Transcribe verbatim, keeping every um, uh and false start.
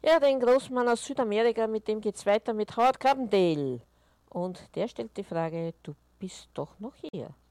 Ja, den Großmann aus Südamerika, mit dem geht's weiter mit Howard Carpendale. Und der stellt die Frage, du bist doch noch hier.